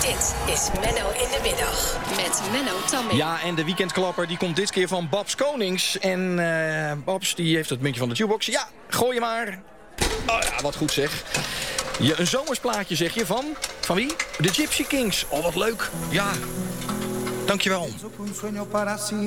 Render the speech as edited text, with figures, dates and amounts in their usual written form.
Dit is Menno in de middag met Menno Tamming. Ja, en de weekendklapper die komt dit keer van Babs Konings. En Babs die heeft het muntje van de jukebox. Ja, gooi je maar. Oh ja, wat goed zeg. Een zomersplaatje zeg je van? Van wie? De Gypsy Kings. Oh, wat leuk. Ja, dankjewel.